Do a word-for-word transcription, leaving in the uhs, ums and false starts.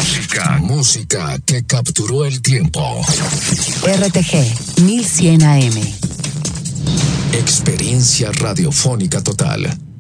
Música, música que capturó el tiempo. R T G mil cien A M. Experiencia radiofónica total.